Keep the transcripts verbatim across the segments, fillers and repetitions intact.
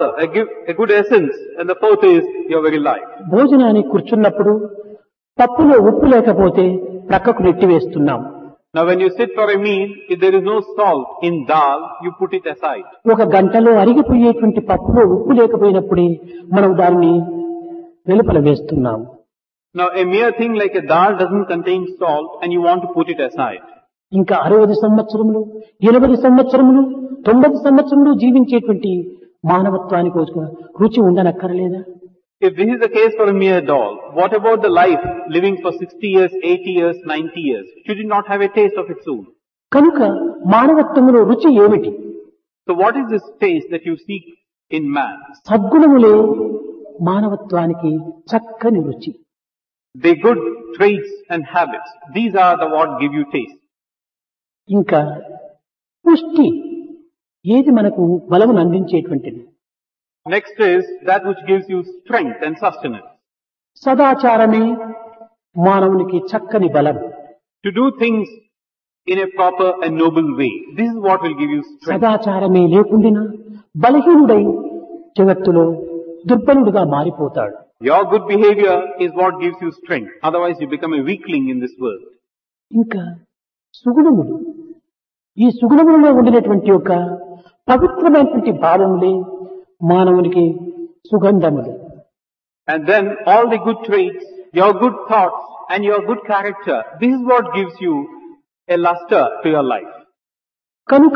a, give, a good essence, and the fourth is your very life. భోజనానికి కూర్చున్నప్పుడు పప్పులో ఉప్పు లేకపోతే ప్రక్కకు నెట్టివేస్తున్నాం. Now when you sit for a meal, if there is no salt in dal, you put it aside. ఒక గంటలో అరిగిపోయేటువంటి పప్పులో ఉప్పు లేకపోయినప్పుడే మనం దానిని వెలుపల వేస్తున్నాం. Now a mere thing like a dal doesn't contain salt and you want to put it aside. ఇంకా అరవై సంవత్సరములు ఎనభై సంవత్సరములు తొంభై సంవత్సరములు జీవించేటువంటి మానవత్వానికి ఒక రుచి ఉండనక్కర్లేదా? If this is the case for a mere doll, what about the life living for sixty years, eighty years, ninety years? Should it not have a taste of its own? కనుక మానవత్వములో రుచి ఏమిటి? So what is this taste that you seek in man? సద్గుణములే మానవత్వానికి చక్కని రుచి. The good traits and habits, these are the what give you taste. ఇంకా పుష్టి ఏది మనకు బలమును అందించేటువంటిది? Next is that which gives you strength and sustenance. సదాచారమే మానవునికి చక్కని బలం. To do things in a proper and noble way. This is what will give you strength. సదాచారమే లేకుండా బలహీనుడై జగత్తులో దుర్బలుడుగా మారిపోతాడు. Your good behavior is what gives you strength. Otherwise you become a weakling in this world. ఇంకా సుగుణములు, ఈ సుగుణములలో ఉండినటువంటి యొక్క పవిత్రమైనటువంటి భావములే మానవునికి సుగంధములు. And then all the good traits, your good thoughts and your good character, this is what gives you a luster to your life. కనుక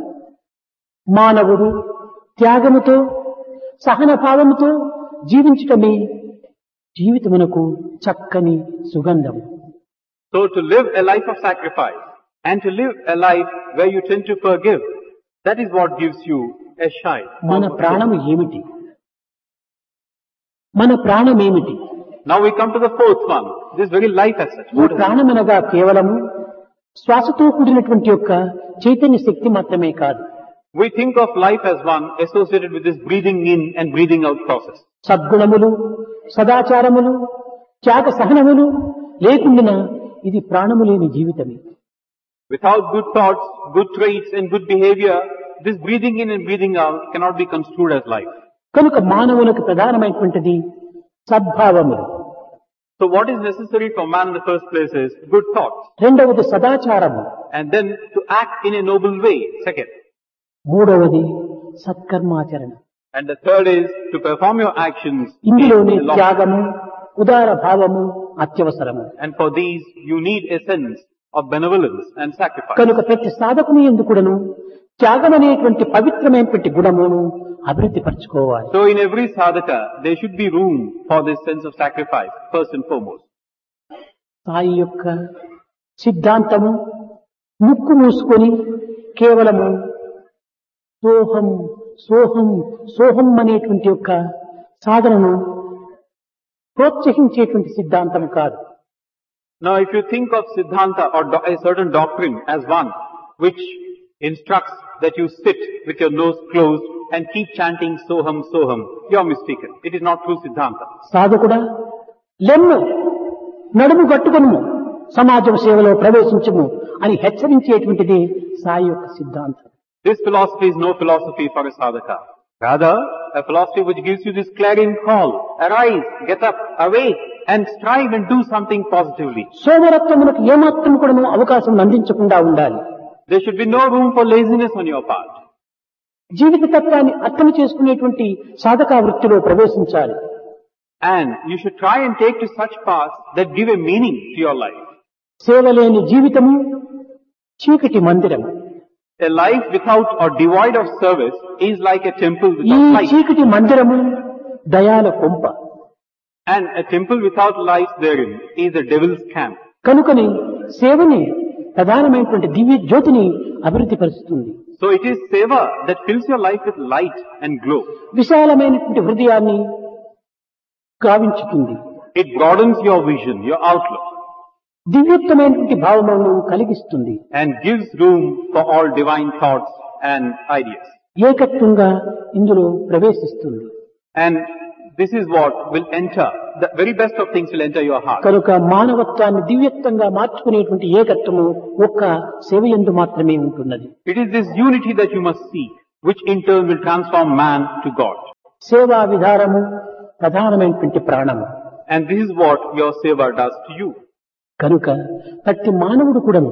మానవుడు త్యాగముతో సహన భావముతో జీవించటమే జీవితమునకు చక్కని సుగంధం. So to live a life of sacrifice and to live a life where you tend to forgive, that is what gives you a shine. మన ప్రాణము ఏమిటి? మన ప్రాణం ఏమిటి? Now we come to the fourth one, this very life as such. ఈ ప్రాణమనగా కేవలము శ్వాసతో కూడినటువంటి యొక్క చైతన్య శక్తి మాత్రమే కాదు. We think of life as one associated with this breathing in and breathing out process. సద్గుణములు, సదాచారములు, త్యాగ సహనములు లేకుండా ఇది ప్రాణము లేని జీవితమే. Without good thoughts, good traits and good behavior, this breathing in and breathing out cannot be construed as life. కనుక మానవులకు ప్రధానమైనటువంటిది సద్భావములు. So what is necessary for man in the first place is good thoughts. రెండవది సదాచారము. And then to act in a noble way, second. మూడవది సత్కర్మాచరణ. And the third is to perform your actions. ఇందులోనే త్యాగము, ఉదార భావము అత్యవసరము. And for these you need a sense of benevolence and sacrifice. కనుక ప్రతి సాధకుని ఎందుకుడను త్యాగం అనేటువంటి పవిత్రమైనటువంటి గుణమును అభివృద్ధి పరచుకోవాలి. So in every sadhaka there should be room for this sense of sacrifice, first and foremost. Sai యొక్క సిద్ధాంతము ముక్కు మూసుకొని కేవలము సోహం సోహం సోహం అనేటువంటి యొక్క సాధనను ప్రోత్సహించేటువంటి సిద్ధాంతం కాదు. Now if you think of Siddhanta or do- a certain doctrine as one which instructs that you sit with your nose closed and keep chanting Soham Soham, you are mistaken. It is not true Siddhanta. సాధకుడా లెమ్ము నడుము గట్టుకొనుము సమాజం సేవలో ప్రవేశించము అని హెచ్చరించేటువంటిది సాయి యొక్క సిద్ధాంతం. This philosophy is no philosophy for a sadhaka. Rather, a philosophy which gives you this clarion call, arise, get up, awake, and strive and do something positively. సోమరత్వములకు ఏమాత్రం కూడా అవకాశం అందించకుండా ఉండాలి. There should be no room for laziness on your part. జీవిత తత్వాన్ని అర్థం చేసుకునేటువంటి సాధకా వృత్తిలో ప్రవేశించాలి. And you should try and take to such paths that give a meaning to your life. సేవలేని జీవితము చీకటి మందిరము. A life without or devoid of service is like a temple ఈ without light. చీకటి మందిరము దయాల కొంప. And a temple without light therein is a devil's camp. కనుకని సేవని ప్రధానమైనటువంటి దివ్య జ్యోతిని అభివృద్ధి పరుస్తుంది. So it is seva that fills your life with light and glow. విశాలమైనటువంటి హృదయాన్ని గావించుతుంది. It broadens your vision, your outlook, దివ్యత్వమైనటువంటి భావములను కలిగిస్తుంది. and gives room for all divine thoughts and ideas. ఏకత్వంగా ఇందులో ప్రవేశిస్తుంది. And this is what will enter, the very best of things will enter your heart. కనుక మానవత్వాన్ని దివ్యత్వంగా మార్చుకునేటువంటి ఏకత్వము ఒక్క సేవయందు మాత్రమే ఉంటున్నది. It is this unity that you must seek, which in turn will transform man to God. సేవా విధానము ప్రధానమైనటువంటి ప్రాణము. And this is what your seva does to you. కనుక ప్రతి మానవుడు కూడాను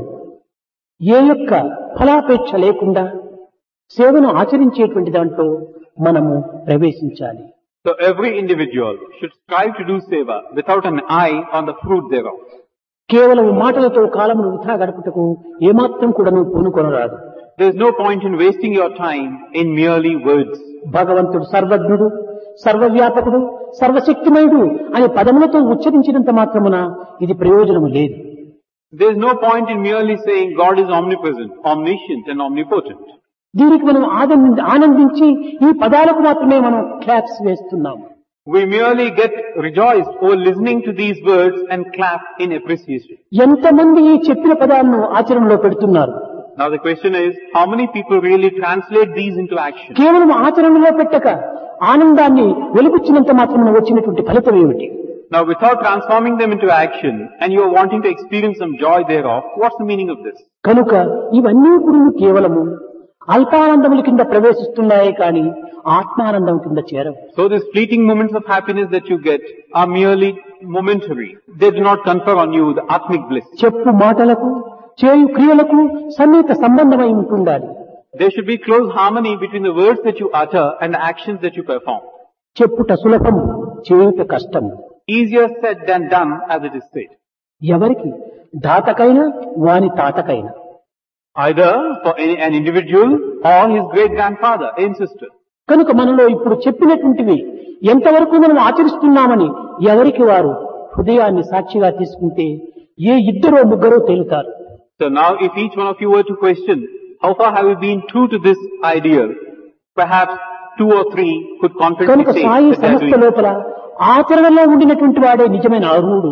ఏ యొక్క ఫలాపేక్ష లేకుండా సేవను ఆచరించేటువంటి దాంట్లో మనము ప్రవేశించాలి. So every individual should strive to do seva without an eye on the fruit thereof. కేవలం మాటలతో కాలమును వృథా గడుపుటకు ఏమాత్రం కూడాను పూనుకొనరాదు. There is no point in wasting your time in merely words. భగవంతుడు సర్వజ్ఞుడు, సర్వవ్యాపకుడు, సర్వశక్తిమయుడు అనే పదములతో ఉచ్చరించినంత మాత్రమున ఇది ప్రయోజనము లేదు. There is no point in merely saying God is omnipresent, omniscient and omnipotent. దీనికి మనం ఆనంది- ఆనందించి ఈ పదాలకు మాత్రమే మనం క్లాప్స్ వేస్తున్నాము. We merely get rejoiced over listening to these words and clap in appreciation. ఎంతమంది ఈ చెప్పిన పదాలను ఆచరణలో పెడుతున్నారు? Now the question is, how many people really translate these into action? కేవలం ఆచరణలో పెట్టక ఆనందాన్ని వెలుగుచ్చినంత మాత్రమున వచ్చినటువంటి ఫలితం ఏమిటి? Now without transforming them into action and you are wanting to experience some joy thereof, what's the meaning of this? కనుక ఇవన్నీ కూడా కేవలము అల్పానందముల కింద ప్రవేశిస్తున్నాయే కానీ ఆత్మానందం కింద చేరవు. So these fleeting moments of happiness that you get are merely momentary. They do not confer on you the atmic bliss. చెప్పు మాటలకు చేయు క్రియలకు సన్నిహిత సంబంధమై ఉంటుండాలి. There should be close harmony between the words that you utter and the actions that you perform. చెప్పుట సులభం, చేయుట కష్టం. Easier said than done, as it is said. ఎవరికి? దాతకైనా వాని తాతకైనా. Either for any, an individual or his great grandfather and sister. కనుక మనలో ఇప్పుడు చెప్పినటువంటివి ఎంతవరకు మనం ఆచరిస్తున్నామని ఎవరికి వారు హృదయాన్ని సాక్షిగా తీసుకుంటే ఏ ఇద్దరో ముగ్గురో తేలుతారు. So now if each one of you were to question, how far have you been true to this ideal? Perhaps two or three could confidently కనుక say Sai that they are సంస్థ doing. లోపల ఆచరణలో ఉండినటువంటి వాడే నిజమైన అర్హుడు.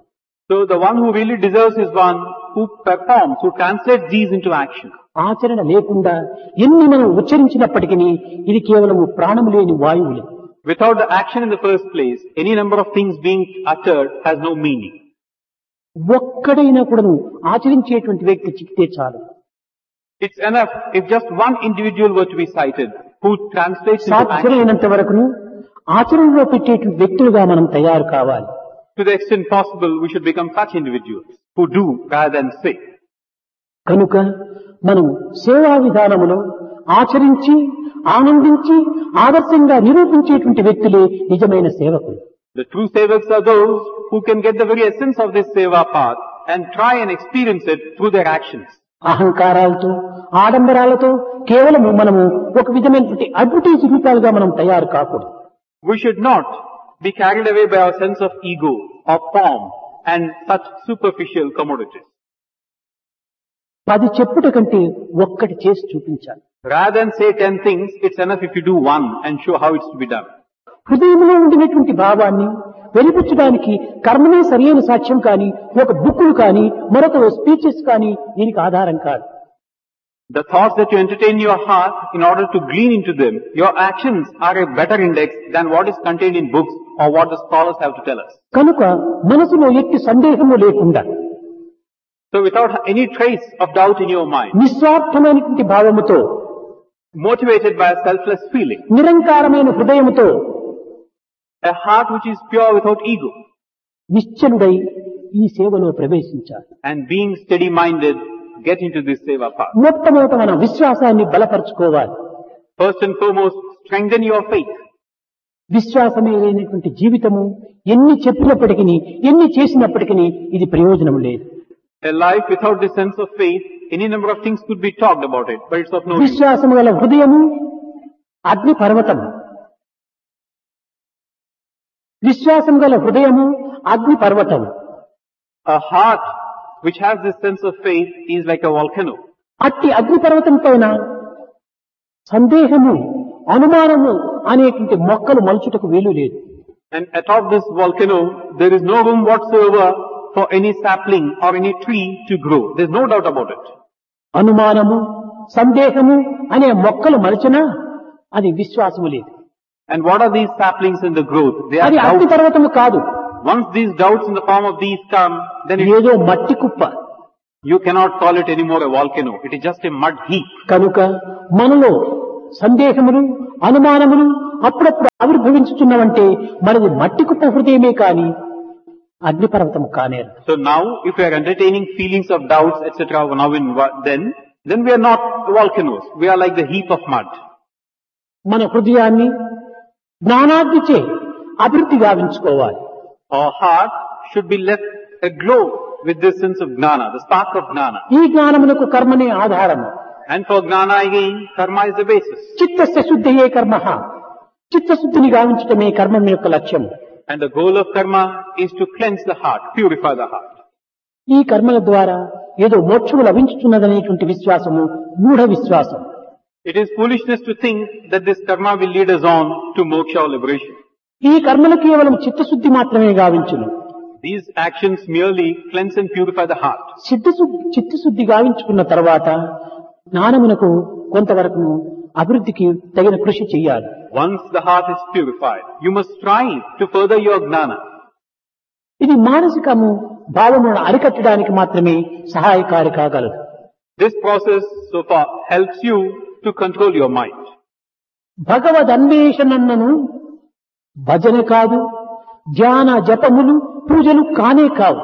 So the one who really deserves is one who performs, who translates these into action. ఆచరణ లేకుండా ఎన్ని మనం ఉచ్చరించినప్పటికీ ఇది కేవలము ప్రాణము లేని వాయువులే. Without the action in the first place, any number of things being uttered has no meaning. ఒక్కడైనా కూడాను ఆచరించేటువంటి వ్యక్తి చిక్కితే చాలు. It's enough if just one individual were to be cited who translates into action. సాధ్యమైనంత వరకును ఆచరణలో పెట్టేటువంటి వ్యక్తులుగా మనం తయారు కావాలి. To the extent possible, we should become such individuals who do rather than say. కనుక మనం సేవా విధానములో ఆచరించి ఆనందించి ఆదర్శంగా నిరూపించేటువంటి వ్యక్తులే నిజమైన సేవకులు. The true sevaks are those who can get the very essence of this seva path and try and experience it through their actions. అహంకారాలతో ఆడంబరాలతో కేవలం మనము ఒక విధమైనటువంటి అడ్వర్టైజ్ రూపాలుగా మనం తయారు కాకూడదు. We should not be carried away by our sense of ego or pomp and such superficial commodities. పది చెప్పుట కంటే ఒక్కటి చేసి చూపించాలి. Rather than say ten things, it's enough if you do one and show how it's to be done. హృదయంలో ఉండినటువంటి భావాన్ని వెలిపుచ్చడానికి కర్మమే సరైన సాక్ష్యం కానీ ఒక బుక్కులు కానీ మరొక స్పీచెస్ కానీ దీనికి ఆధారం కాదు. The thoughts that you entertain in your heart in order to glean into them, your actions are a better index than what is contained in books or what the scholars have to tell us. కనుక మనసులో ఎట్టి సందేహము లేకుండా So without any trace of doubt in your mind, నిస్వార్థమైనటువంటి భావముతో motivated by a selfless feeling, నిరంకారమైన హృదయముతో a heart which is pure without ego, నిశ్చలుడై ఈ సేవలో ప్రవేశించాలి. and being steady-minded, get into this seva path. మొట్టమొదట మన విశ్వాసాన్ని బలపరుచుకోవాలి. First and foremost, strengthen your faith. విశ్వాసమే లేనటువంటి జీవితము ఎన్ని చెప్పినప్పటికీ ఎన్ని చేసినప్పటికీ ఇది ప్రయోజనం లేదు. A life without the sense of faith, any number of things could be talked about it, but it's of no use. విశ్వాసము గల హృదయము అగ్ని పర్వతము. విశ్వాసం గల హృదయము అగ్ని పర్వతము. A heart which has this sense of faith is like a volcano. అట్టి అగ్ని పర్వతం పైన సందేహము అనుమానము అనేటువంటి మొక్కలు మలుచుటకు వీలు లేదు. And atop this volcano, there is no room whatsoever for any sapling or any tree to grow. There's no doubt about it. అనుమానము సందేహము అనే మొక్కలు మలచినా అది విశ్వాసము లేదు. And what are these saplings in the growth? They are అది అగ్ని doubts. పర్వతము కాదు. Once these doubts in the form of these come, then it, ఏదో మట్టి కుప్ప. you cannot call it anymore a volcano. It is just a mud heap. కనుక మనలో సందేహములు అనుమానములు అప్పుడప్పుడు ఆవిర్భవించేటువంటి అనుభవించుతున్నామంటే మనది మట్టి కుప్ప హృదయమే కాని అగ్నిపర్వతం కానేరు. So now, if we are entertaining feelings of doubts, et cetera, now in what, then, then we are not volcanoes. We are like the heap of mud. మన హృదయాన్ని జ్ఞానాగ్నిచే అభివృద్ధి గావించుకోవాలి. Our heart should be left aglow with this sense of gnana, the spark of gnana. ఈ జ్ఞానమునకు కర్మనే ఆధారము. And for gnana again, karma is the basis. చిత్తస్య శుద్ధియే కర్మః. చిత్తశుద్ధిని గావించటమే కర్మం యొక్క లక్ష్యం. And the goal of karma is to cleanse the heart, purify the heart. ఈ కర్మల ద్వారా ఏదో మోక్షము లభించుతున్నదనేటువంటి విశ్వాసము మూఢ విశ్వాసం. It is foolishness to think that this karma will lead us on to moksha or liberation. ఈ కర్మలు కేవలం చిత్తశుద్ధి మాత్రమే గావించును. These actions merely cleanse and purify the heart. చిత్తశుద్ధి చిత్తశుద్ధి గావించుకున్న తర్వాత జ్ఞానమునకు కొంతవరకు అభివృద్ధికి తగిన కృషి చేయాలి. Once the heart is purified, you must strive to further your gnana. ఇది మానసికము భావములను అరికట్టడానికి మాత్రమే సహాయకారి కాగలదు. This process so far helps you to control your mind. భగవద్ అన్వేషణను భజన కాదు, ధ్యాన జపములు పూజలు కానే కావు.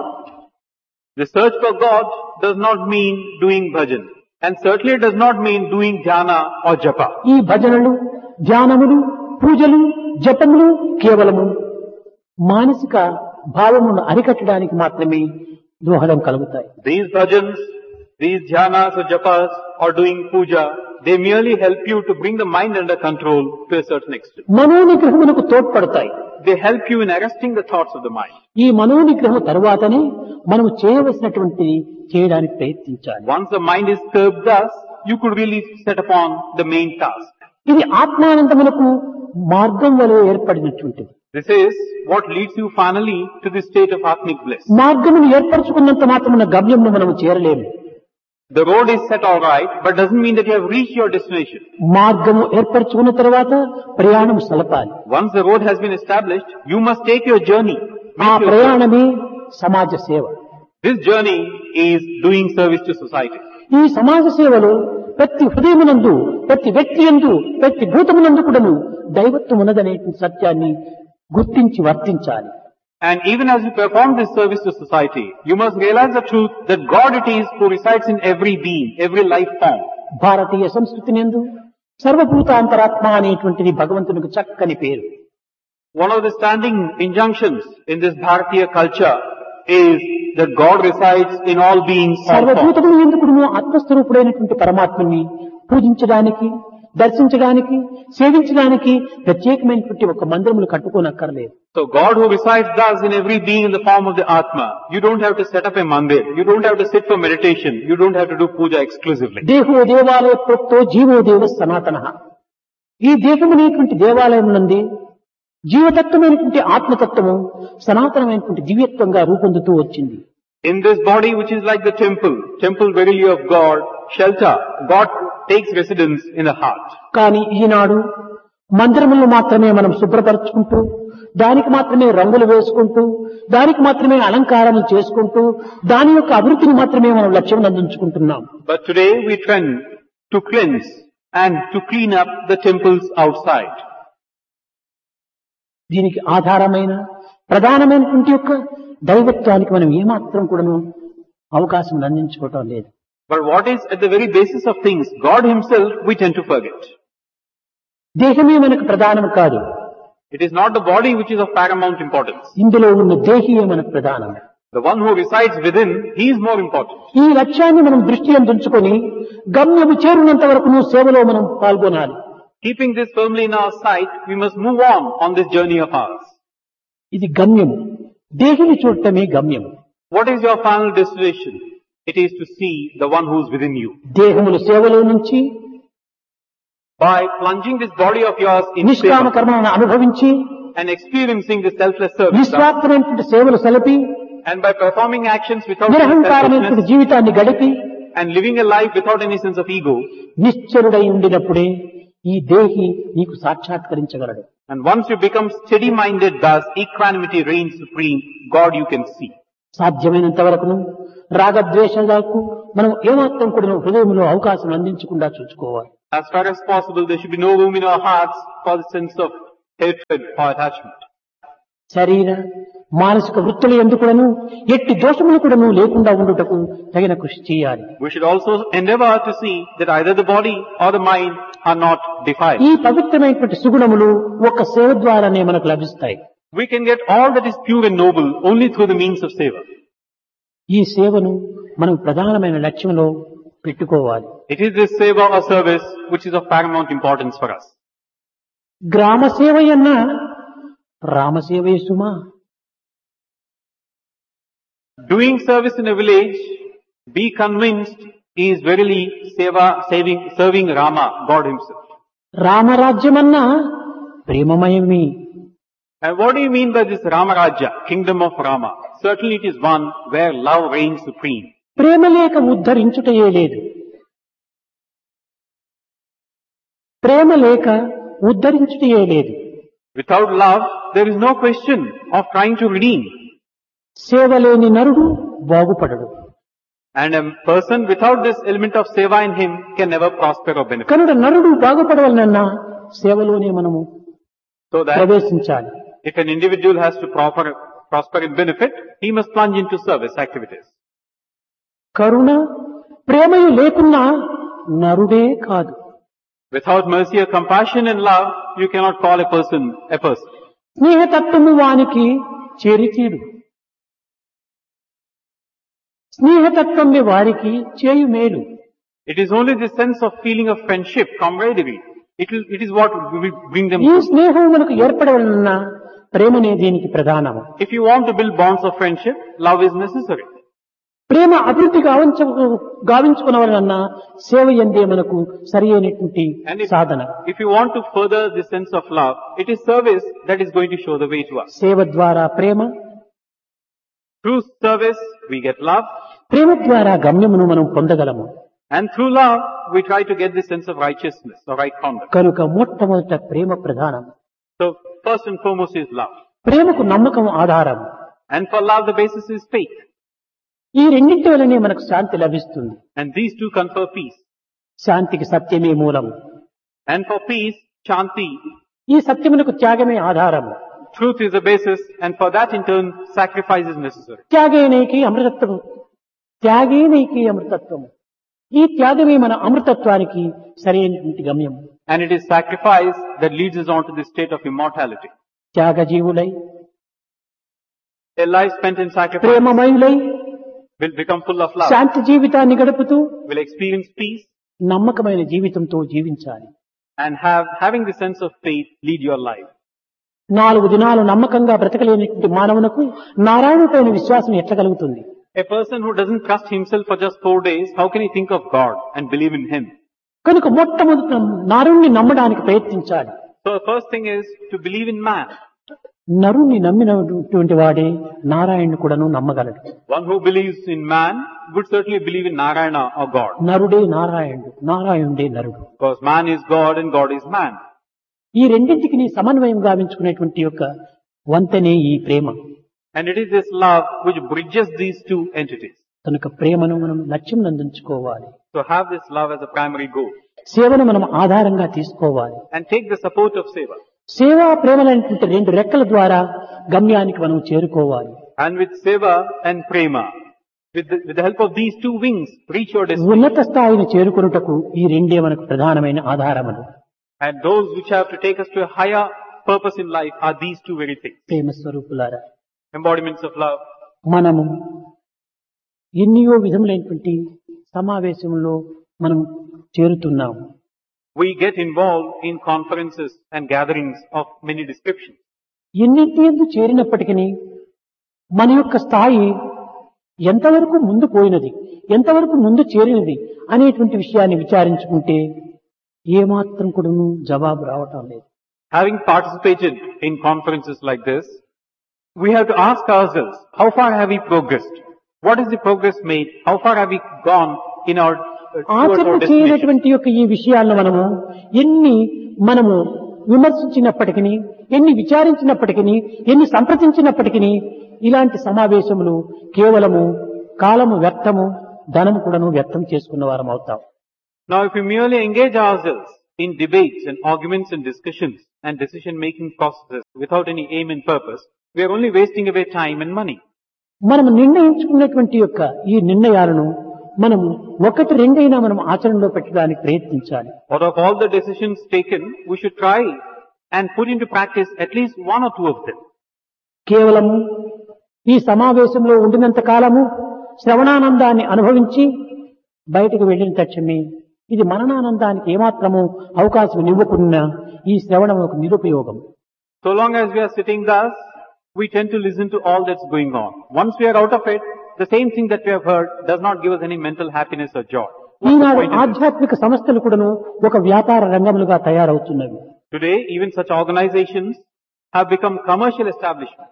The search for God does not mean doing bhajan, and certainly does not mean doing dhyana or japa. ఈ భజనలు ధ్యానములు పూజలు జపములు కేవలము మానసిక భావమును అరికట్టడానికి మాత్రమే దోహదం కలుగుతాయి. These bhajans, these dhyanas or japas or doing puja, they merely help you to bring the mind under control to a certain extent. మనోనిగ్రహమునకు తోడ్పడతాయి. They help you in arresting the thoughts of the mind. ఈ మనోనిగ్రహం తరువాతనే మనము చేయవలసినటువంటి చేయడానికి ప్రయత్నించాలి. Once the mind is curbed thus, you could really set upon the main task. ఇది ఆత్మానందమునకు మార్గం వలె ఏర్పడినటువంటిది. This is what leads you finally to the state of Atmic bliss. మార్గమును ఏర్పరచుకున్నంత మాత్రమున గమ్యమును మనము చేరలేము. The road is set all right, but doesn't mean that you have reached your destination. మార్గము ఏర్పరచుకున్న తర్వాత ప్రయాణం సలపాలి. Once the road has been established, you must take your journey. ఆ Make your ప్రయాణమే సమాజ సేవ. This journey is doing service to society. ఈ సమాజ సేవలో ప్రతి హృదయమునందు ప్రతి వ్యక్తి యందు ప్రతి భూతమునందు కూడాను దైవత్వం ఉన్నదనేటువంటి సత్యాన్ని గుర్తించి వర్తించాలి. And even as you perform this service to society, you must realize the truth that God it is who resides in every being, every life form. భారతీయ సంస్కృతి నందు సర్వభూతాంతరాత్మ అనేటువంటిది భగవంతునికి చక్కని పేరు. One of the standing injunctions in this Bharatiya culture is that God resides in all beings. all forms. సర్వభూతములు ఎందుకును ఆత్మస్వరూపుడైనటువంటి పరమాత్మని పూజించడానికి, దర్శించడానికి, సేవించడానికి ప్రత్యేకమైనటువంటి ఒక మందిరములు కట్టుకోనక్కర్లేదు. So God who resides thus in every being in the form of the Atma, you don't have to set up a mandir, you don't have to sit for meditation, you don't have to do puja exclusively. దేహో దేవాలయ ప్రోక్తో GO దేవ సనాతనః. ఈ దేహమనేటువంటి దేవాలయం నందు జీవతత్వమైనటువంటి ఆత్మతత్వము సనాతనమైనటువంటి దివ్యత్వంగా రూపొందుతూ వచ్చింది. In this body which is like the temple, temple verily of God, shelter, God takes residence in the heart. కానీ ఈనాడు మందిరములను మాత్రమే మనం శుభ్రపరచుకుంటూ, దానికి మాత్రమే రంగులు వేసుకుంటూ, దానికి మాత్రమే అలంకారాలు చేసుకుంటూ, దాని యొక్క అభివృద్ధిని మాత్రమే మనం లక్ష్యం అందించుకుంటున్నాం. But today we trend to cleanse and to clean up the temples outside. దీనికి ఆధారమైన ప్రధానమైనటువంటి యొక్క దైవత్వానికి మనం ఏమాత్రం కూడాను అవకాశం అందించుకోవటం లేదు. But what is at the very basis of things, God himself, we tend to forget. దేహమే మనకు ప్రధానం కాదు. It is not the body which is of paramount importance. ఇందులో ఉన్న దేహియే మనకు ప్రధానం. The one who resides within, he is more important. ఈ లక్ష్యాన్ని మనం దృష్టి ఉంచుకొని గమ్యము చేరునంత వరకు సేవలో మనం పాల్గొనాలి. Keeping this firmly in our sight, we must move on on this journey of ours. ఇది గమ్యము. దేహిని చూడటమే గమ్యము. What is your final destination? It is to see the one who is within you. దేహముల సేవలో నుంచి By plunging this body of yours in నిష్కామ seva కర్మలను అనుభవించి and experiencing this selfless service, నిస్వార్థమైనటువంటి సేవలు సలిపి and by performing actions without any నిరహంకారమైనటువంటి selfishness జీవితాన్ని గడిపి and living a life without any sense of ego, నిశ్చలుడై ఉండినప్పుడే ఈ దేహి నీకు సాక్షాత్కరించగలడు. and once you become steady-minded, thus equanimity reigns supreme, God you can see. సాధ్యమైనంత వరకును రాగద్వేషాలకు మనం ఏమాత్రం కూడా హృదయంలో అవకాశం అందించకుండా చూసుకోవాలి. As far as possible, there should be no room in our hearts for the sense of hatred or attachment. శరీర మానసిక వృత్తుల ఎందుకును ఎట్టి దోషములు కూడాను లేకుండా ఉండుటకు తగిన కృషి చేయాలి. We should also endeavor to see that either the body or the mind are not defiled. ఈ పవిత్రమైనటువంటి సుగుణములు ఒక సేవ ద్వారానే మనకు లభిస్తాయి. We can get all that is pure and noble only through the means of seva. ఈ సేవను మనం ప్రధానమైన లక్ష్యంలో పెట్టుకోవాలి. It is this seva or service which is of paramount importance for us. గ్రామ సేవయన్న రామసేవే సుమా. Doing service in a village, be convinced, is verily seva, saving, serving Rama, God himself. రామరాజ్యమన్న ప్రేమమయమే. And what do you mean by this Ramarajya, kingdom of Rama? Certainly it is one where love reigns supreme. ప్రేమ లేక ఉద్ధరించుటయే లేదు. ప్రేమ లేక ఉద్ధరించుటయే లేదు. Without love, there is no question of trying to redeem. సేవ లేని నరుడు బాగుపడడు. And a person without this element of seva in him can never prosper or benefit. కనుక నరుడు బాగుపడవలనన్నా సేవలోనే మనము So that ప్రవేశించాలి. if an individual has to proper, prosper and benefit, he must plunge into service activities. కరుణ ప్రేమయు లేకున్నా నరుడే కాదు. Without mercy or compassion and love, you cannot call a person a person. స్నేహతత్వము వానికి చేరితీడు. స్నేహతత్వమే వారికి చేయు మేలు. It is only the sense of feeling of friendship, camaraderie. It is, it is what will bring them ఈ closer. స్నేహం మనకు ఏర్పడవలన ప్రేమనే దీనికి ప్రధానము. If you want to build bonds of friendship, love is necessary. ప్రేమ అభివృద్ధి గావించ గావించుకునవలన సేవ ఎందే మనకు సరి అయినటువంటి And if, Sadhana. if you want to further the sense of love, it is service that is going to show the way to us. సేవ ద్వారా ప్రేమ, Through service, we get love. ప్రేమ ద్వారా గమ్యమును మనం పొందగలము. And through love, we try to get this sense of righteousness or right conduct. కనుక మొట్టమొదట ప్రేమ ప్రధానం. So, first and foremost is love. ప్రేమకు నమ్మకం ఆధారం. And for love, the basis is faith. ఈ రెండింటి వలనే మనకు శాంతి లభిస్తుంది. And these two confer peace. శాంతికి సత్యమే మూలం. And for peace, Shanti, ఈ సత్యమునకు త్యాగమే ఆధారం. truth is the basis, and for that in turn, sacrifice is necessary. త్యాగేనైకి అమృతత్వము, త్యాగేనైకి అమృతత్వము. ఈ త్యాగమే మన అమృతత్వానికి సరైనటువంటి గమ్యం. And it is sacrifice that leads us on to the state of immortality. త్యాగజీవులై, A life spent in sacrifice ప్రేమమయులై, will become full of love, శాంతి జీవితాన్ని గడుపుతూ will experience peace, నమ్మకమైన జీవితంతో జీవించాలి. and have, having the sense of faith, lead your life. నాలుగు దినాలు నమ్మకంగా బ్రతకలేనటువంటి మానవునకు నారాయణుపైన విశ్వాసం ఎట్లా కలుగుతుంది? A person who doesn't trust himself for just four days, how can he think of God and believe in Him? కనుక మొట్టమొదట నరుణ్ణి నమ్మడానికి ప్రయత్నించాలి. So the first thing is to believe in man. నరుణ్ణి నమ్మినటువంటి వాడే నారాయణుని కూడాను నమ్మగలడు. One who believes in man would certainly believe in Narayana or God. నరుడే నారాయణుడు, నారాయణుడే నరుడు. Because man is God and God is man. ఈ రెండింటికి నీ సమన్వయం గావించుకునేటువంటి యొక్క వంతెనే ఈ ప్రేమ. And it is this love which bridges these two entities. కనుక ప్రేమను మనం లక్ష్యం నందించుకోవాలి. So have this love as a primary goal. సేవను మనం ఆధారంగా తీసుకోవాలి. And take the support of seva. సేవా ప్రేమలైనటువంటి రెండు రెక్కల ద్వారా గమ్యానికి మనం చేరుకోవాలి. And with seva and prema, with the, with the help of these two wings, reach your destiny. ఉన్నత స్థాయిని చేరుకొనుటకు ఈ రెండే మనకు ప్రధానమైన ఆధారములు. And those which have to take us to a higher purpose in life are these two very things. ప్రేమ స్వరూపులారా, Embodiments of love. మనము ఎన్నో విధములైనటువంటి సమావేశంలో మనం చేరుతున్నాము. We get involved in conferences and gatherings of many descriptions. ఎన్నింటి యందు చేరినప్పటికీ మన యొక్క స్థాయి ఎంతవరకు ముందు పోయినది, ఎంతవరకు ముందు చేరినది అనేటువంటి విషయాన్ని విచారించుకుంటే ఏమాత్రం కూడాను జవాబు రావటం లేదు. Having participated in conferences like this, we have to ask ourselves, how far have we progressed? What is the progress made? How far have we gone in our uh, towards our ఆచరణ destination? చేయనటువంటి యొక్క ఈ విషయాలను మనము ఎన్ని మనము విమర్శించినప్పటికీ, ఎన్ని విచారించినప్పటికీ, ఎన్ని సంప్రదించినప్పటికీ ఇలాంటి సమావేశములు కేవలము కాలము వ్యర్థము, ధనము కూడాను వ్యర్థం చేసుకున్న వారం అవుతాం. Now if we merely engage ourselves in debates and arguments and discussions and decision-making processes without any aim and purpose, we are only wasting away time and money. మనం నిర్ణయించుకున్నటువంటి యొక్క ఈ నిర్ణయాలను మనము ఒకటి రెండైనా మనం ఆచరణలో పెట్టడానికి ప్రయత్నించాలి. Out of all the decisions taken, we should try and put into practice at least one or two of them. కేవలము ఈ సమావేశంలో ఉండినంత కాలము శ్రవణానందాన్ని అనుభవించి బయటకు వెళ్ళిన తక్షణమే ఇది మననానందానికి ఏమాత్రము అవకాశం ఇవ్వకున్నా ఈ శ్రవణం ఒక నిరుపయోగం. So long as we are sitting thus, we tend to listen to all that's going on. Once we are out of it, the same thing that we have heard does not give us any mental happiness or joy. What's the Eenadu point in this? ఆధ్యాత్మిక సంస్థలు కూడాను ఒక వ్యాపార రంగములుగా తయారవుతున్నవి. Today, even such organizations have become commercial establishments.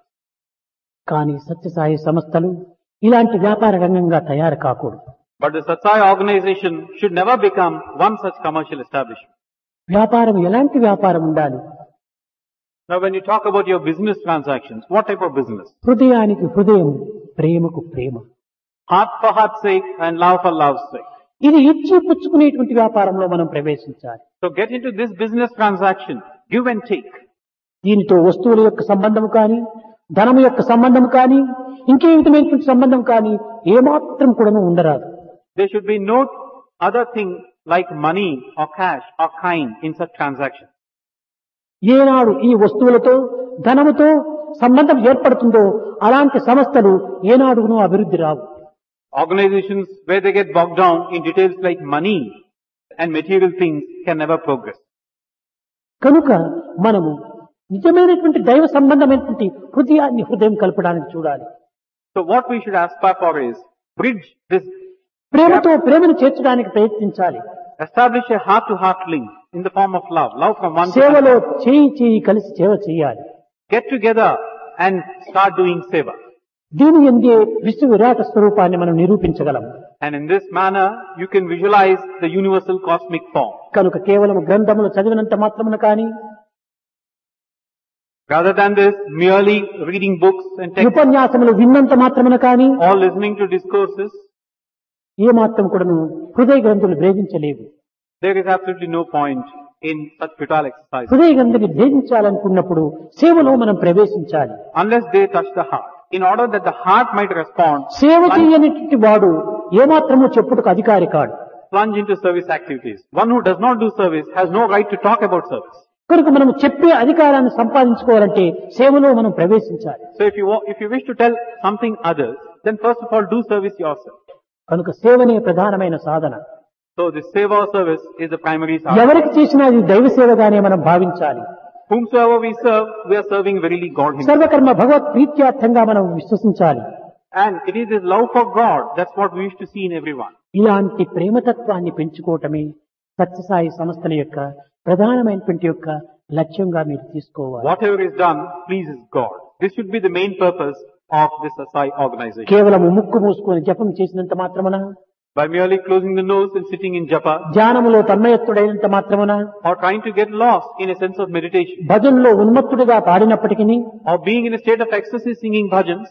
కానీ సత్యసాయి సంస్థలు ఇలాంటి వ్యాపార రంగంగా తయారు కాకూడదు. But the Satsai organization should never become one such commercial establishment. వ్యాపారం ఎలాంటి వ్యాపారం ఉండాలి? Now when you talk about your business transactions, what type of business? హృదయానికి హృదయం, ప్రేమకు ప్రేమ. Heart for heart's sake and love for love's sake. ఇది ఇచ్చి పుచ్చుకునేటువంటి వ్యాపారంలో మనం ప్రవేశించాలి. So get into this business transaction, give and take. దీనితో వస్తువుల యొక్క సంబంధం కానీ, ధనము యొక్క సంబంధం కానీ, ఇంకే విధమైనటువంటి సంబంధం కానీ ఏమాత్రం కూడా ఉండరాదు. There should be no other thing like money or cash or kind in such transactions. ఏనాడు ఈ వస్తువులతో ధనముతో సంబంధం ఏర్పడుతుందో అలాంటి సంస్థలు ఏనాడును అభివృద్ధి రావు. Organizations where they get bogged down in details like money and material things can never progress. కనుక మనము నిజమైనటువంటి దైవ సంబంధమైనటువంటి హృదయాన్ని హృదయం కలపడానికి చూడాలి. So what we should aspire for is bridge this, ప్రేమతో ప్రేమను చేర్చడానికి ప్రయత్నించాలి. establish a heart-to-heart link in the form of love, love from one to సేవలో another. చేయి చేయి కలిసి సేవ చేయాలి. Get together and start doing seva. దీని ఎందే విశ్వ విరాట స్వరూపాన్ని మనం నిరూపించగలం. And in this manner, you can visualize the universal cosmic form. కనుక కేవలం గ్రంథములు చదివినంత మాత్రమున కానీ, Rather than this, merely reading books and texts ఉపన్యాసములు విన్నంత మాత్రమున కానీ or listening to discourses, ఏ మాత్రం కూడాను హృదయ గ్రంథులు భేదించలేవు. there is absolutely no point in such futile exercises. హృదయ గ్రంథుని భేదించాలనుకున్నప్పుడు సేవలో మనం ప్రవేశించాలి. Unless they touch the heart. In order that the heart might respond, సేవ plunge, చేయనటువంటి వాడు ఏమాత్రము చెప్పుటకు అధికారి కాడు. plunge into service activities. One who does not do service has no right to talk about service. కనుక మనం చెప్పే అధికారాన్ని సంపాదించుకోవాలంటే సేవలో మనం ప్రవేశించాలి. So if you wa- if you wish to tell something others, then first of all do service yourself. కనుక సేవనే ప్రధానమైన సాధన. So this seva service is the primary sadhana. ఎవరికి చేసినా ఇది దైవ సేవగానే మనం భావించాలి. Whomsoever we serve, we are serving verily God Himself. సర్వకర్మ భగవత్ ప్రీత్యార్థంగా మనం విశ్వసించాలి. And it is this love for God, that's what we wish to see in everyone. ఇలాంటి ప్రేమతత్వాన్ని పెంచుకోవటమే సత్యసాయి సంస్థల యొక్క ప్రధానమైనటువంటి యొక్క లక్ష్యంగా మీరు తీసుకోవాలి. Whatever is done pleases God. This should be the main purpose of this Satsai organization. కేవలం ముక్కు మూసుకొని జపం చేసినంత మాత్రమున, By merely closing the nose and sitting in japa, ధ్యానములో తన్మయత్తుడైనంత మాత్రమున, or trying to get lost in a sense of meditation, భజనలో ఉన్మత్తుడిగా పాడినప్పటికీ or being in a state of ecstasy singing bhajans,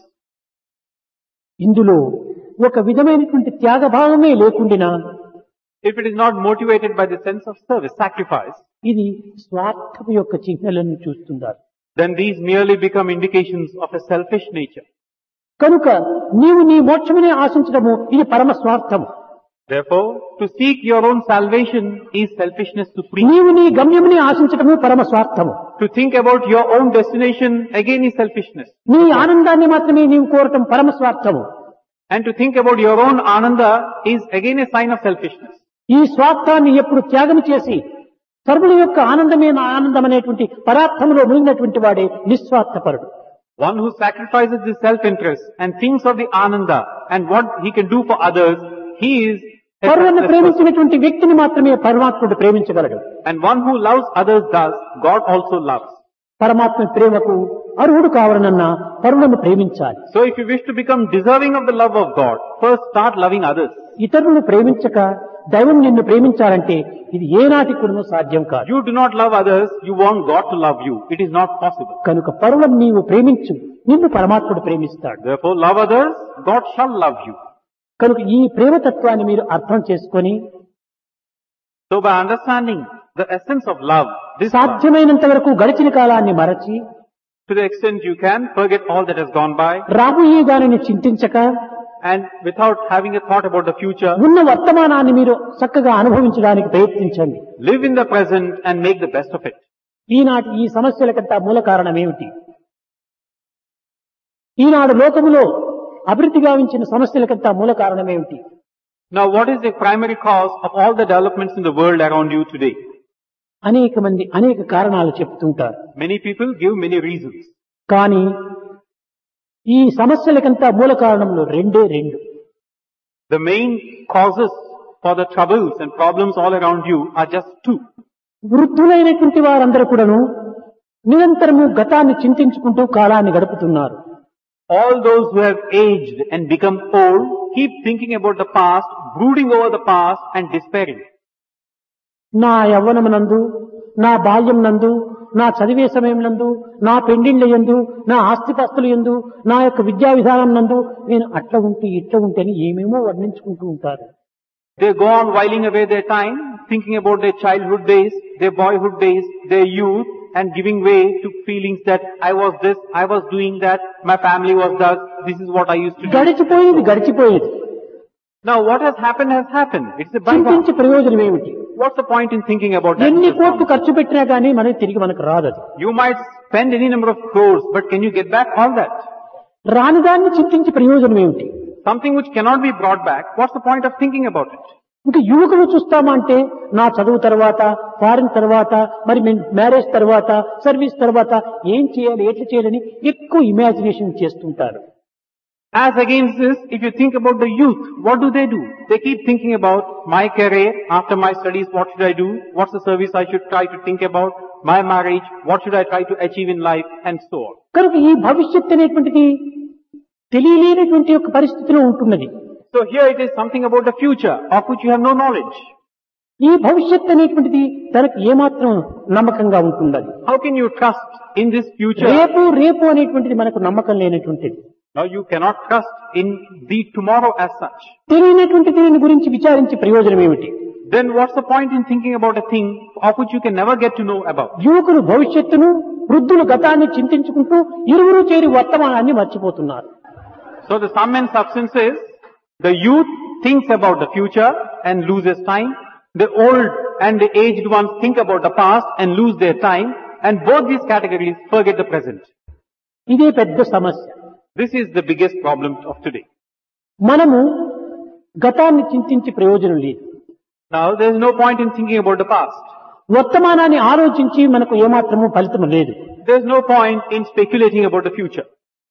ఇందులో ఒక విధమైనటువంటి త్యాగభావమే లేకుండినా if it is not motivated by the sense of service, sacrifice, ఇది స్వార్థము యొక్క చిహ్నలను చూస్తున్నారు. then these merely become indications of a selfish nature. కనుక నీవు నీ మోక్షమునే ఆశించడము ఇది పరమ స్వార్థము. Therefore, to seek your own salvation is selfishness supreme. నీవు నీ గమ్యమునే ఆశించడము పరమ స్వార్థము. To think about your own destination again is selfishness. నీ ఆనందాన్ని మాత్రమే నీవు కోరటం పరమ స్వార్థము. And to think about your own ananda is again a sign of selfishness. ఈ స్వార్థాన్ని ఎప్పుడు త్యాగం చేసి సర్వుల యొక్క ఆనందమే నా ఆనందం అనేటువంటి పరార్థములో మునిగినటువంటి వాడే నిస్వార్థపరుడు. One who sacrifices his self-interest and thinks of the ananda and what he can do for others, he is a పరులను successful person. ప్రేమించినటువంటి వ్యక్తిని మాత్రమే పరమాత్ముడు ప్రేమించగలడు. And one who loves others does, God also loves. పరమాత్మ ప్రేమకు అర్హుడు కావాలనన్నా పరులను ప్రేమించాలి. So if you wish to become deserving of the love of God, first start loving others. ఇతరులను ప్రేమించక దైవం నిన్ను ప్రేమించాలంటే ఇది ఏనాటి కూడా సాధ్యం కాదు. You do not love others, you want God to love you. It is not possible. కనుక పరులను నీవు ప్రేమించు, నిన్ను పరమాత్ముడు ప్రేమిస్తాడు. Therefore love others, God shall love you. కనుక ఈ ప్రేమతత్వాన్ని మీరు అర్థం చేసుకొని So by understanding the essence of love, this love, సాధ్యమైనంత వరకు గడిచిన కాలాన్ని మరచి to the extent you can, forget all that has gone by, రాబోయే దానిని చింతించక and without having a thought about the future, ఉన్న వర్తమానాన్ని మీరు చక్కగా అనుభవించడానికి ప్రయత్నించండి. live in the present and make the best of it. ఈనాటి ఈ సమస్యలకంతా మూల కారణం ఏమిటి? ఈనాడు లోకములో అభివృద్ధి గావించిన సమస్యలకంతా మూల కారణం ఏమిటి? Now what is the primary cause of all the developments in the world around you today? అనేక మంది అనేక కారణాలు చెప్తుంటారు. Many people give many reasons. కానీ ఈ సమస్యలకంతా మూల కారణంలో రెండే రెండు. The main causes for the troubles and problems all around you are just two. వృద్ధులైనటువంటి వారందరూ కూడాను నిరంతరము గతాన్ని చింతించుకుంటూ కాలాన్ని గడుపుతున్నారు. All those who have aged and become old keep thinking about the past, brooding over the past and despairing. నా యవ్వనమునందు, నా బాల్యం నందు, నా చదివే సమయం నందు, నా పెండిళ్ల యందు, నా ఆస్తిపాస్తుల యందు, నా యొక్క విద్యా విధానం నందు నేను అట్లా ఉంటే ఇట్లా ఉంటే అని ఏమేమో వర్ణించుకుంటూ ఉంటారు. They go on whiling away their time, thinking about their childhood days, their boyhood days, their youth, and giving way to feelings that I was this, I was doing that, my family was that, this is what I used to do. గడిచిపోయేది గడిచిపోయేది. Now what has happened has happened. It's a bygone. చింతించే ప్రయోజనం ఏమిటి? What's the point in thinking about that? ఎన్ని కోట్లు ఖర్చు పెట్టినా కానీ మనకి తిరిగి మనకు రాదు. You might spend any number of crores, but can you get back all that? రానిదాన్ని చింతించే ప్రయోజనం ఏమిటి? Something which cannot be brought back, what's the point of thinking about it? ఇంకా యువకులు చూస్తామంటే నా చదువు తర్వాత, ఫారిన్ తర్వాత, మరి మ్యారేజ్ తర్వాత, సర్వీస్ తర్వాత ఏం చేయాలి, ఎట్లా చేయాలని ఎక్కువ ఇమాజినేషన్ చేస్తుంటారు. As against this, if you think about the youth, what do they do? They keep thinking about my career, after my studies, what should I do? What's the service I should try to think about? My marriage, what should I try to achieve in life? And so on. కనుక ఈ భవిష్యత్తు అనేటువంటిది తెలియలేనటువంటి ఒక పరిస్థితిలో ఉంటున్నది. So here it is something about the future, of which you have no knowledge. ఈ భవిష్యత్తు అనేటువంటిది తనకు ఏమాత్రం నమ్మకంగా ఉంటున్నది. How can you trust in this future? రేపు రేపు అనేటువంటిది మనకు నమ్మకం లేనటువంటిది. Now you cannot trust in the tomorrow as such. తెలియనటువంటి దీని గురించి విచారించి ప్రయోజనం ఏమిటి? Then what's the point in thinking about a thing of which you can never get to know about? యువకులు భవిష్యత్తును, వృద్ధులు గతాన్ని చింతించుకుంటూ ఇరువురు చేరి వర్తమానాన్ని మర్చిపోతున్నారు. So the sum and substance is, the youth thinks about the future and loses time. The old and the aged ones think about the past and lose their time. And both these categories forget the present. ఇదే పెద్ద సమస్య. This is the biggest problem of today. మనము గతాన్ని చింతించి ప్రయోజనం లేదు. Now there is no point in thinking about the past. వర్తమానాన్ని ఆలోచించి మనకు ఏమాత్రము ఫలితం లేదు. There is no point in speculating about the future.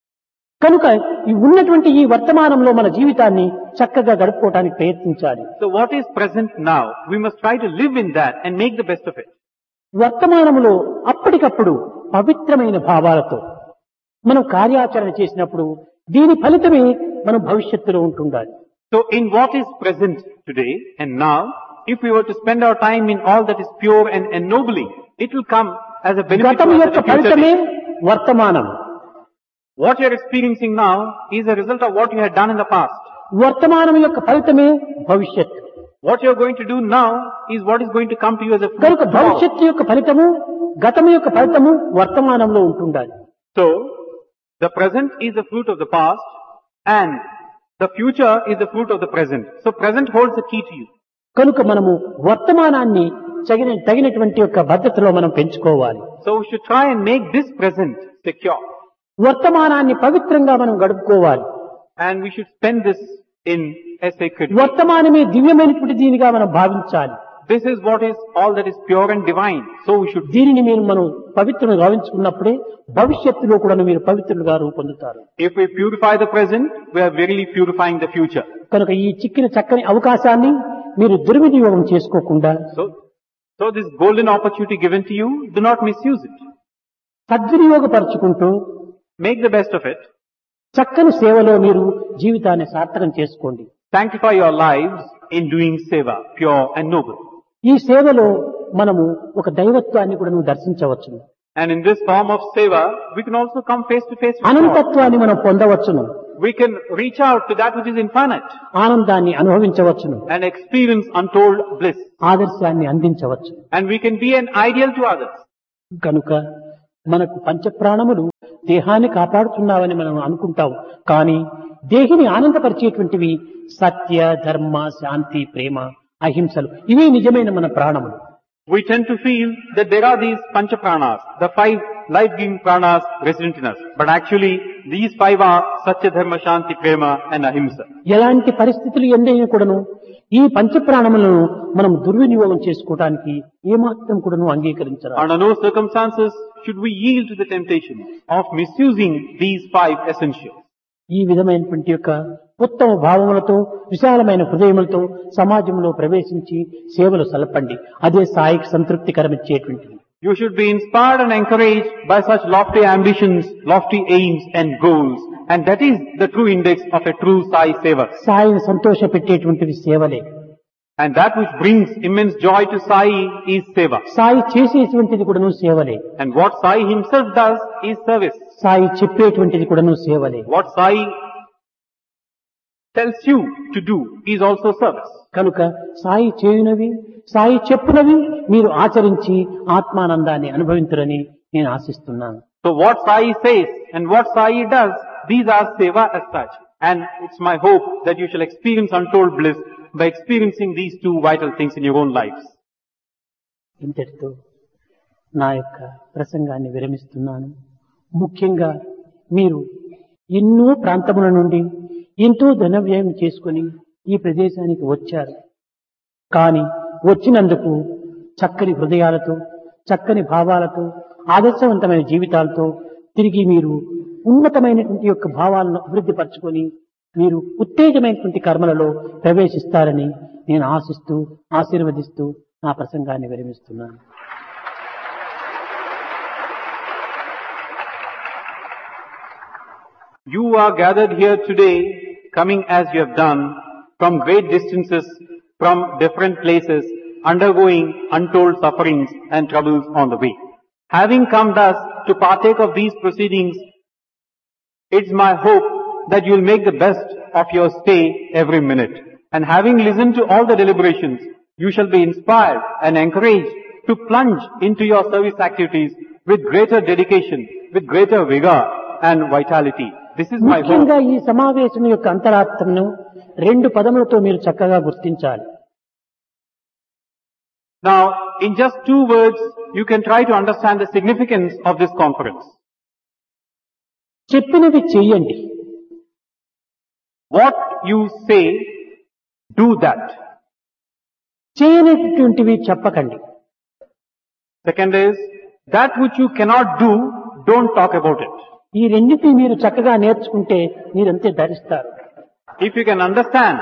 కనుక ఈ ఉన్నటువంటి ఈ వర్తమానంలో మన జీవితాన్ని చక్కగా గడుపుకోవడానికి ప్రయత్నించాలి. So what is present now? We must try to live in that and make the best of it. వర్తమానములో అప్పటికప్పుడు పవిత్రమైన భావాలతో మనం కార్యాచరణ చేసినప్పుడు దీని ఫలితమే మనం భవిష్యత్తులో ఉంటుండాలి. So in what is present today and now, if we were to spend our time in all that is pure and ennobling, it will come as a benefit to గతం us యొక్క in the future ఫలితమే days. వర్తమానం. What you are experiencing now is a result of what you had done in the past. వర్తమానం యొక్క ఫలితమే భవిష్యత్తు. What you are going to do now is what is going to come to you as a fruit కనుక tomorrow. భవిష్యత్తు యొక్క ఫలితము, గతం యొక్క ఫలితము వర్తమానంలో ఉంటుండాలి. So, the present is the fruit of the past and the future is the fruit of the present. So present holds the key to you. కనుక మనము వర్తమానాన్ని తగిన తగినటువంటి యొక్క పద్ధతిలో మనం పెంచుకోవాలి. So we should try and make this present secure. వర్తమానాన్ని పవిత్రంగా మనం గడుపుకోవాలి. And we should spend this in a sacred way. వర్తమానమే దివ్యమైనటువంటి దీనిగా మనం భావించాలి. This is what is all that is pure and divine. So we should. దీనిని మీరు మనం పవిత్రులు గావించుకున్నప్పుడే భవిష్యత్తులో కూడా మీరు పవిత్రులుగా రూపొందుతారు. If we purify the present, we are verily purifying the future. కనుక ఈ చిక్కిన చక్కని అవకాశాన్ని మీరు దుర్వినియోగం చేసుకోకుండా So, so this golden opportunity given to you, do not misuse it. సద్వినియోగపరుచుకుంటూ Make the best of it. చక్కని సేవలో మీరు జీవితాన్ని సార్థకం చేసుకోండి. Sanctify your lives in doing seva, pure and noble. ఈ సేవలో మనము ఒక దైవత్వాన్ని కూడా నువ్వు దర్శించవచ్చును. And in this form of seva, we can also come face to face with God. అనంతత్వాన్ని మనం పొందవచ్చును. we can reach out to that which is infinite ఆనందాన్ని అనుభవించవచ్చును, and experience untold bliss. ఆదర్శాన్ని అందించవచ్చు. And we can be an ideal to others. కనుక మనకు పంచప్రాణములు దేహాన్ని కాపాడుతున్నావని మనం అనుకుంటాం. కానీ దేహిని ఆనందపరిచేటువంటివి సత్య, ధర్మ, శాంతి, ప్రేమ, అహింసలు. ఇవే నిజమైన మన ప్రాణములు. We tend to feel that there are these pancha pranas, the five life-giving pranas resident in us. But actually, these five are Satya, Dharma, Shanti, Prema and Ahimsa. ఎలాంటి పరిస్థితులు ఎన్నైనా కూడాను ఈ పంచప్రాణములను మనం దుర్వినియోగం చేసుకోవడానికి ఏమాత్రం కూడాను అంగీకరించరు. Under no circumstances should we yield to the temptation of misusing these five essentials. ఈ విధమైనటువంటి యొక్క ఉత్తమ భావములతో విశాలమైన హృదయములతో సమాజంలో ప్రవేశించి సేవలు సలపండి. అదే సాయికి సంతృప్తికరమిచ్చేటువంటిది. You should be inspired and encouraged by such lofty ambitions, lofty aims and goals. And that is the true index of a true Sai Seva. Saini సంతోషపెట్టేటువంటివి సేవలే. And that which brings immense joy to Sai is Seva. Sai చేసేటువంటిది కూడాను సేవలే. And what Sai himself does is service. Sai చెప్పేటువంటిది కూడాను సేవలే. What Sai tells you to do is also service. కనుక సాయి చేయునవి, సాయి చెప్పునవి మీరు ఆచరించి ఆత్మానందాన్ని అనుభవించరని నేను ఆశిస్తున్నాను. So what Sai says and what Sai does, these are Seva as such. And it's my hope that you shall experience untold bliss by experiencing these two vital things in your own lives. ఇంతటితో నా యొక్క ప్రసంగాన్ని విరమిస్తున్నాను. ముఖ్యంగా మీరు ఎన్నో ప్రాంతముల నుండి ఎంతో ధన వ్యయం చేసుకుని ఈ ప్రదేశానికి వచ్చారు. కానీ వచ్చినందుకు చక్కని హృదయాలతో, చక్కని భావాలతో, ఆదర్శవంతమైన జీవితాలతో తిరిగి మీరు ఉన్నతమైనటువంటి యొక్క భావాలను అభివృద్ధి పరచుకొని మీరు ఉత్తేజమైనటువంటి కర్మలలో ప్రవేశిస్తారని నేను ఆశిస్తూ ఆశీర్వదిస్తూ నా ప్రసంగాన్ని విరమిస్తున్నాను. You are gathered here today, coming as you have done, from great distances, from different places, undergoing untold sufferings and troubles on the way. Having come thus to partake of these proceedings, it's my hope that you will make the best of your stay every minute. And having listened to all the deliberations, you shall be inspired and encouraged to plunge into your service activities with greater dedication, with greater vigor and vitality. This is my hope. ముఖ్యంగా ఈ సమావేశం యొక్క అంతరార్థమును రెండు పదములతో మీరు చక్కగా గుర్తించాలి. Now, in just two words, you can try to understand the significance of this conference. చెప్పినవి చెయ్యండి. What you say, do that. చేయనటువంటివి చెప్పకండి. Second is, that which you cannot do, don't talk about it. ఈ రెండింటిని మీరు చక్కగా నేర్చుకుంటే మీరంతే ధరిస్తారు. If you can understand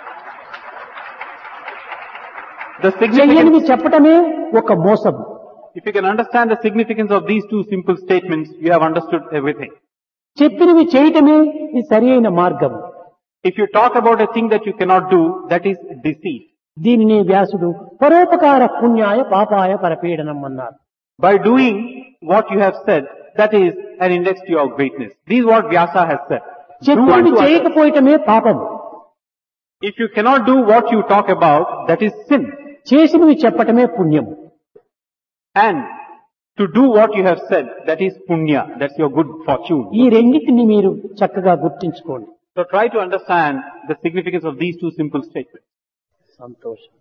the చెయ్యనివి significance, చెప్పటమే ఒక మోసం. if you can understand the significance of these two simple statements, you have understood everything. చెప్పినవి చేయటమే ఈ సరి అయిన మార్గం. If you talk about a thing that you cannot do, that is deceit. దీనిని వ్యాసుడు పరోపకార పుణ్యాయ పాపాయ పరపీడనం అన్నారు. By doing what you have said, that is an index to your greatness. This is what Vyasa has said. Do చెప్పినవి unto others. చేయకపోవటమే పాపం. If you cannot do what you talk about, that is sin. చేసినవి చెప్పటమే పుణ్యం. And to do what you have said, that is punya. That's your good fortune. ఈ రెండింటిని మీరు చక్కగా గుర్తించుకోండి. So try to understand the significance of these two simple statements. సంతోషం.